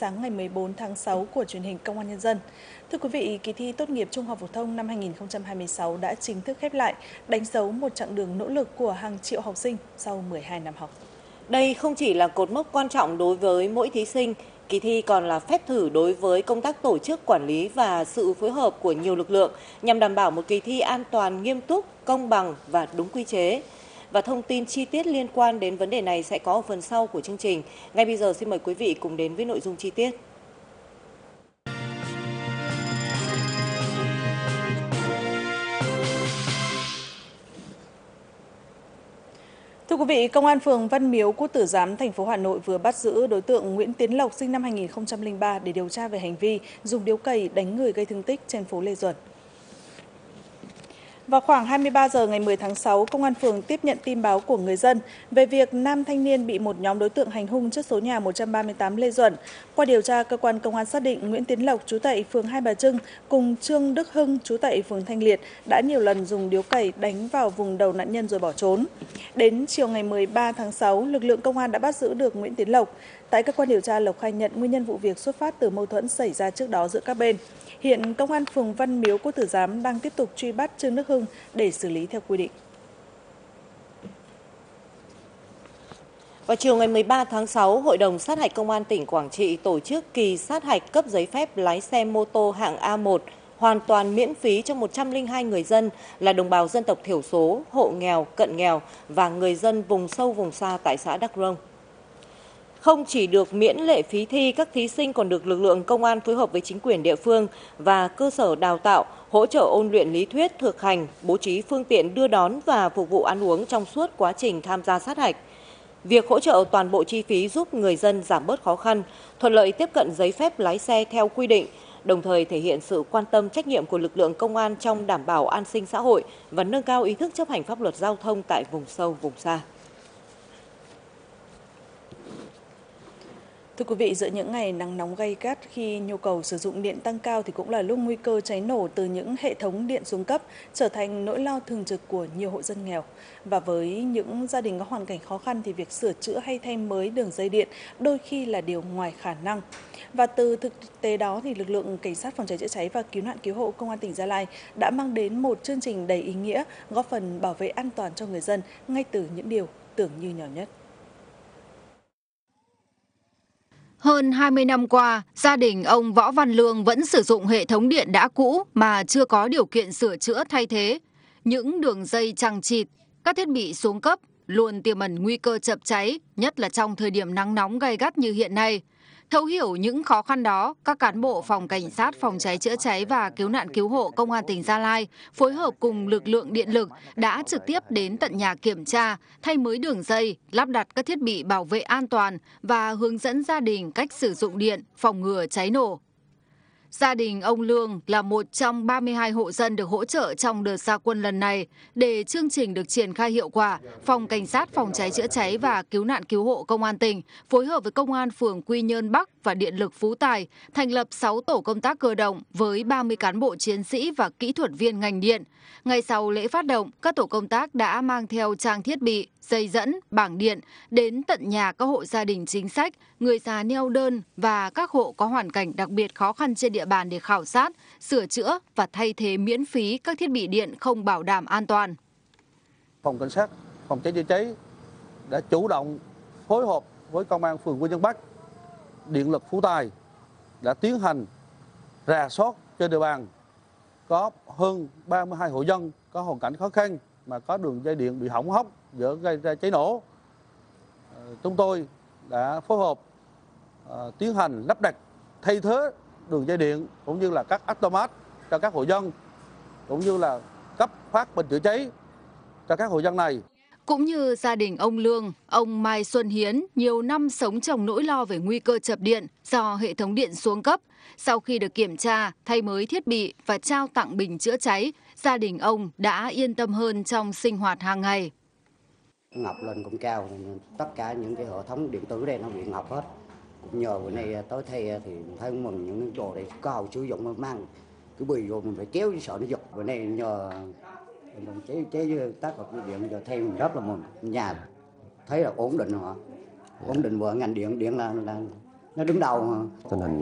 sáng ngày 14 tháng 6 của truyền hình Công an Nhân dân. Thưa quý vị, kỳ thi tốt nghiệp trung học phổ thông năm 2026 đã chính thức khép lại, đánh dấu một chặng đường nỗ lực của hàng triệu học sinh sau 12 năm học. Đây không chỉ là cột mốc quan trọng đối với mỗi thí sinh, kỳ thi còn là phép thử đối với công tác tổ chức, quản lý và sự phối hợp của nhiều lực lượng nhằm đảm bảo một kỳ thi an toàn, nghiêm túc, công bằng và đúng quy chế. Và thông tin chi tiết liên quan đến vấn đề này sẽ có ở phần sau của chương trình. Ngay bây giờ xin mời quý vị cùng đến với nội dung chi tiết. Thưa quý vị, Công an phường Văn Miếu, Quốc Tử Giám, thành phố Hà Nội vừa bắt giữ đối tượng Nguyễn Tiến Lộc sinh năm 2003 để điều tra về hành vi dùng điếu cày đánh người gây thương tích trên phố Lê Duẩn. Vào khoảng 23 giờ ngày 10 tháng 6, Công an phường tiếp nhận tin báo của người dân về việc nam thanh niên bị một nhóm đối tượng hành hung trước số nhà 138 Lê Duẩn. Qua điều tra, cơ quan công an xác định Nguyễn Tiến Lộc trú tại phường Hai Bà Trưng cùng Trương Đức Hưng trú tại phường Thanh Liệt đã nhiều lần dùng điếu cày đánh vào vùng đầu nạn nhân rồi bỏ trốn. Đến chiều ngày 13 tháng 6, lực lượng công an đã bắt giữ được Nguyễn Tiến Lộc. Tại cơ quan điều tra, Lộc khai nhận nguyên nhân vụ việc xuất phát từ mâu thuẫn xảy ra trước đó giữa các bên. Hiện Công an phường Văn Miếu, Quốc Tử Giám đang tiếp tục truy bắt Trương Đức Hưng để xử lý theo quy định. Vào chiều ngày 13 tháng 6, Hội đồng sát hạch Công an tỉnh Quảng Trị tổ chức kỳ sát hạch cấp giấy phép lái xe mô tô hạng A1 hoàn toàn miễn phí cho 102 người dân là đồng bào dân tộc thiểu số, hộ nghèo, cận nghèo và người dân vùng sâu vùng xa tại xã Đắk Rông. Không chỉ được miễn lệ phí thi, các thí sinh còn được lực lượng công an phối hợp với chính quyền địa phương và cơ sở đào tạo hỗ trợ ôn luyện lý thuyết, thực hành, bố trí phương tiện đưa đón và phục vụ ăn uống trong suốt quá trình tham gia sát hạch. Việc hỗ trợ toàn bộ chi phí giúp người dân giảm bớt khó khăn, thuận lợi tiếp cận giấy phép lái xe theo quy định, đồng thời thể hiện sự quan tâm trách nhiệm của lực lượng công an trong đảm bảo an sinh xã hội và nâng cao ý thức chấp hành pháp luật giao thông tại vùng sâu, vùng xa. Thưa quý vị, giữa những ngày nắng nóng gay gắt khi nhu cầu sử dụng điện tăng cao thì cũng là lúc nguy cơ cháy nổ từ những hệ thống điện xuống cấp trở thành nỗi lo thường trực của nhiều hộ dân nghèo. Và với những gia đình có hoàn cảnh khó khăn thì việc sửa chữa hay thay mới đường dây điện đôi khi là điều ngoài khả năng. Và từ thực tế đó thì lực lượng cảnh sát phòng cháy chữa cháy và cứu nạn cứu hộ Công an tỉnh Gia Lai đã mang đến một chương trình đầy ý nghĩa, góp phần bảo vệ an toàn cho người dân ngay từ những điều tưởng như nhỏ nhất. Hơn 20 năm qua, gia đình ông Võ Văn Lương vẫn sử dụng hệ thống điện đã cũ mà chưa có điều kiện sửa chữa thay thế. Những đường dây chằng chịt, các thiết bị xuống cấp luôn tiềm ẩn nguy cơ chập cháy, nhất là trong thời điểm nắng nóng gay gắt như hiện nay. Thấu hiểu những khó khăn đó, các cán bộ phòng cảnh sát phòng cháy chữa cháy và cứu nạn cứu hộ Công an tỉnh Gia Lai phối hợp cùng lực lượng điện lực đã trực tiếp đến tận nhà kiểm tra, thay mới đường dây, lắp đặt các thiết bị bảo vệ an toàn và hướng dẫn gia đình cách sử dụng điện, phòng ngừa cháy nổ. Gia đình ông Lương là một trong 32 hộ dân được hỗ trợ trong đợt ra quân lần này. Để chương trình được triển khai hiệu quả, Phòng Cảnh sát phòng cháy chữa cháy và cứu nạn cứu hộ Công an tỉnh phối hợp với Công an phường Quy Nhơn Bắc và Điện lực Phú Tài thành lập 6 tổ công tác cơ động với 30 cán bộ chiến sĩ và kỹ thuật viên ngành điện. Ngay sau lễ phát động, các tổ công tác đã mang theo trang thiết bị, dây dẫn, bảng điện đến tận nhà các hộ gia đình chính sách, người già neo đơn và các hộ có hoàn cảnh đặc biệt khó khăn trên địa bàn để khảo sát, sửa chữa và thay thế miễn phí các thiết bị điện không bảo đảm an toàn. Phòng Cảnh sát phòng cháy chữa cháy đã chủ động phối hợp với Công an phường Quy Nhơn Bắc, Điện lực Phú Tài đã tiến hành rà soát trên địa bàn có hơn 32 hộ dân có hoàn cảnh khó khăn mà có đường dây điện bị hỏng hóc dễ gây ra cháy nổ. Chúng tôi đã phối hợp tiến hành lắp đặt thay thế đường dây điện cũng như là các automat cho các hộ dân, cũng như là cấp phát bình chữa cháy cho các hộ dân này. Cũng như gia đình ông Lương, ông Mai Xuân Hiến nhiều năm sống trong nỗi lo về nguy cơ chập điện do hệ thống điện xuống cấp. Sau khi được kiểm tra, thay mới thiết bị và trao tặng bình chữa cháy, gia đình ông đã yên tâm hơn trong sinh hoạt hàng ngày. Ngập lên cũng cao, tất cả những cái hệ thống điện tử đây nó bị ngập hết. Cũng nhờ bữa nay tới thay thì thấy mừng những đồ để cao sử dụng mà mang cái bì vô mình phải kéo sợ nó giật. Bữa nay nhờ mình chế tác vào cái điện giờ thay mình rất là mừng, nhà thấy là ổn định rồi, ổn định vừa ngành điện là nó đứng đầu mà. Tình hình